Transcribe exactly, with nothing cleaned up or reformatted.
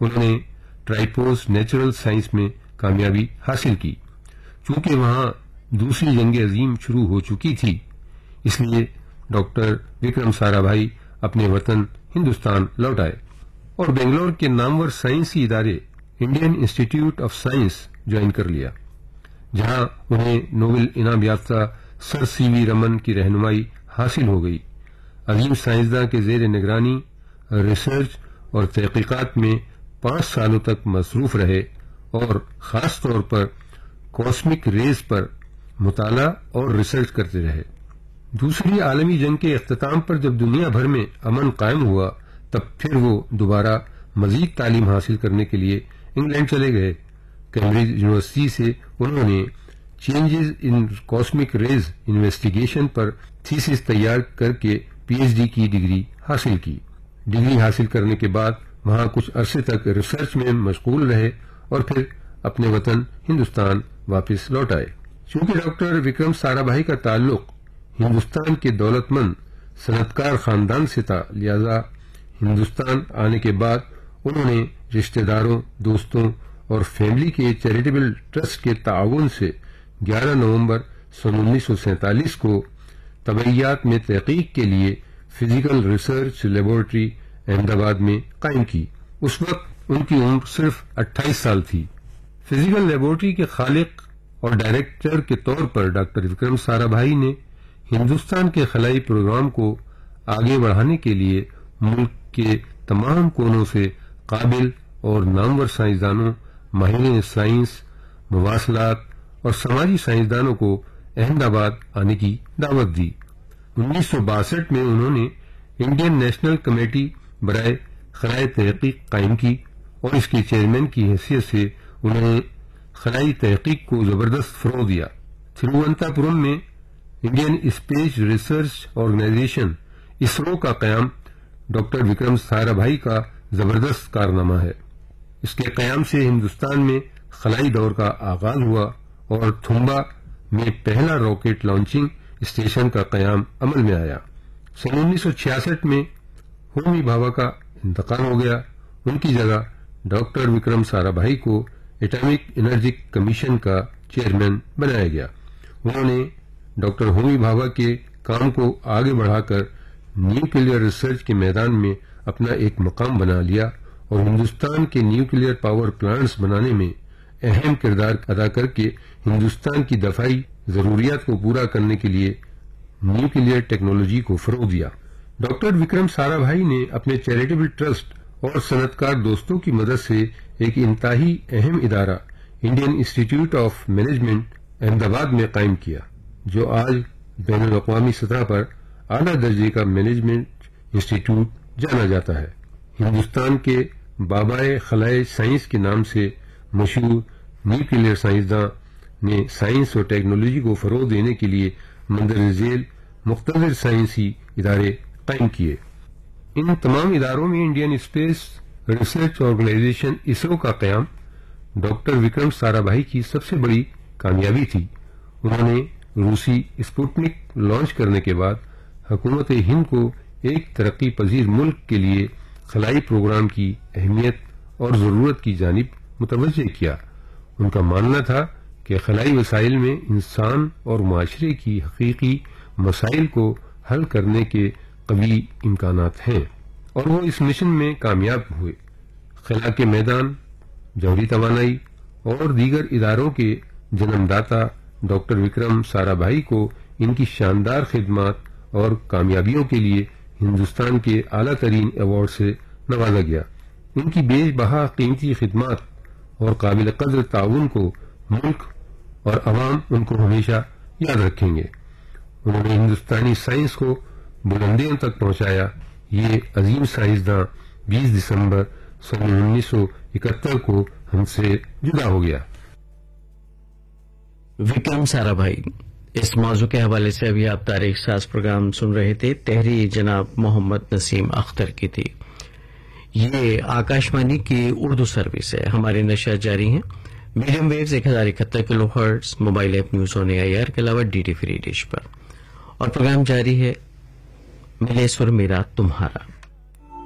انہوں نے ٹرائپوز natural science میں کامیابی حاصل کی. چونکہ وہاں دوسری جنگ عظیم شروع ہو چکی تھی، اس لیے ڈاکٹر وکرم سارا بھائی اپنے وطن ہندوستان لوٹ آئے اور بنگلور کے نامور سائنسی ادارے Indian institute of science join کر لیا، جہاں انہیں نوبل انعام یافتہ سر سی وی رمن کی رہنمائی حاصل ہو گئی. عظیم سائنسداں کے زیر نگرانی ریسرچ اور تحقیقات میں پانچ سالوں تک مصروف رہے اور خاص طور پر کاسمک ریز پر مطالعہ اور ریسرچ کرتے رہے. دوسری عالمی جنگ کے اختتام پر جب دنیا بھر میں امن قائم ہوا، تب پھر وہ دوبارہ مزید تعلیم حاصل کرنے کے لیے انگلینڈ چلے گئے. کیمبرج یونیورسٹی سے انہوں نے changes in cosmic raise investigation per thesis تیار کر کے پی ایچ ڈی کی ڈگری حاصل کی. ڈگری حاصل کرنے کے بعد وہاں کچھ عرصے تک ریسرچ میں مشغول رہے اور پھر اپنے وطن ہندوستان واپس لوٹ آئے. چونکہ ڈاکٹر وکرم سارا بھائی کا تعلق ہندوستان کے دولت مند صنعتکار خاندان سے تھا، لہذا ہندوستان آنے کے بعد انہوں نے رشتہ داروں، دوستوں اور فیملی کے چیریٹیبل ٹرسٹ کے تعاون سے گیارہ نومبر سن انیس سو سینتالیس کو طبعیات میں تحقیق کے لیے فزیکل ریسرچ لیبارٹری احمد آباد میں قائم کی. اس وقت ان کی عمر صرف اٹھائیس سال تھی. فزیکل لیبارٹری کے خالق اور ڈائریکٹر کے طور پر ڈاکٹر وکرم سارا بھائی نے ہندوستان کے خلائی پروگرام کو آگے بڑھانے کے لیے ملک کے تمام کونوں سے قابل اور نامور سائنسدانوں، ماہرین سائنس، مواصلات اور سماجی سائنسدانوں کو احمد آباد آنے کی دعوت دی. انیس سو باسٹھ میں انہوں نے انڈین نیشنل کمیٹی برائے خلائی تحقیق قائم کی اور اس کے چیئرمین کی حیثیت سے انہوں نے خلائی تحقیق کو زبردست فروغ دیا. تھرووننتاپورم میں Indian space research organization ISRO کا قیام ڈاکٹر وکرم سارا بھائی کا زبردست کارنامہ ہے. اس کے قیام سے ہندوستان میں خلائی دور کا آغاز ہوا اور تھمبا میں پہلا راکٹ لانچنگ اسٹیشن کا قیام عمل میں آیا. سن انیس سو چھیاسٹھ میں ہومی بھابھا کا انتقال ہو گیا. ان کی جگہ ڈاکٹر وکرم سارا بھائی کو ایٹامک انرجی کمیشن کا چیئرمین بنایا گیا. انہوں نے ڈاکٹر ہومی بھابھا کے کام کو آگے بڑھا کر نیوکلیئر ریسرچ کے میدان میں اپنا ایک مقام بنا لیا اور ہندوستان کے نیوکلیئر پاور پلانٹس بنانے میں اہم کردار ادا کر کے ہندوستان کی دفاعی ضروریات کو پورا کرنے کے لیے نیوکلیئر ٹیکنالوجی کو فروغ دیا. ڈاکٹر وکرم سارا بھائی نے اپنے چیریٹیبل ٹرسٹ اور صنعتکار دوستوں کی مدد سے ایک انتہائی اہم ادارہ Indian institute of management Ahmad آباد میں قائم کیا، جو آج بین الاقوامی سطح پر اعلیٰ درجے کا مینجمنٹ انسٹیٹیوٹ جانا جاتا ہے. ہندوستان کے بابائے خلائی سائنس کے نام سے مشہور نیوکلیئر سائنسداں نے سائنس اور ٹیکنالوجی کو فروغ دینے کے لیے مندرجہ ذیل مختلف سائنسی ادارے قائم کیے. ان تمام اداروں میں Indian space research organization ISRO کا قیام ڈاکٹر وکرم سارا بھائی کی سب سے بڑی کامیابی تھی. انہوں نے روسی اسپوٹنک لانچ کرنے کے بعد حکومت ہند کو ایک ترقی پذیر ملک کے لیے خلائی پروگرام کی اہمیت اور ضرورت کی جانب متوجہ کیا. ان کا ماننا تھا کہ خلائی وسائل میں انسان اور معاشرے کی حقیقی مسائل کو حل کرنے کے قوی امکانات ہیں، اور وہ اس مشن میں کامیاب ہوئے. خلا کے میدان، جوہری توانائی اور دیگر اداروں کے جنم داتا ڈاکٹر وکرم سارا بھائی کو ان کی شاندار خدمات اور کامیابیوں کے لیے ہندوستان کے اعلیٰ ترین ایوارڈ سے نوازا گیا. ان کی بے بہا قیمتی خدمات اور قابل قدر تعاون کو ملک اور عوام ان کو ہمیشہ یاد رکھیں گے. انہوں نے ہندوستانی سائنس کو بلندیوں تک پہنچایا. یہ عظیم سائنسداں بیس دسمبر سن انیس سو اکہتر کو ہم سے جدا ہو گیا. وکرم سارا بھائی، اس موضوع کے حوالے سے ابھی آپ تاریخ ساز پروگرام سن رہے تھے. تحریر جناب محمد نسیم اختر کی تھی. یہ آکاشوانی کی اردو سروس ہے. ہماری نشر جاری ہیں میڈیم ویوز ایک ہزار اکہتر کلو hertz, mobile app news on a I R کے علاوہ ڈی ڈی فری ڈش پر، اور پروگرام جاری ہے ملے سر میرا تمہارا.